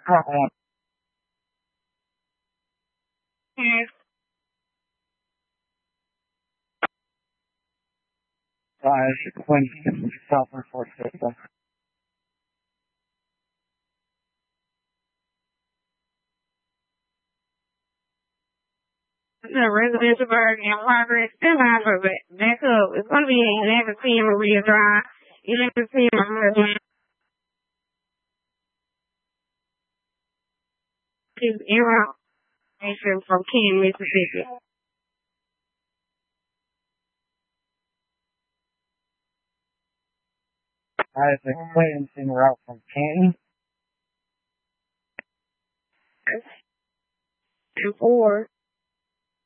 Yes. When self-report system. The residential burden in progress. Still on for back up. It's going to be 11 p.m. Maria Drive. 11 p.m. Maria. Is information from Ken, Mississippi. Isaac Williams en route from Canton. And 4.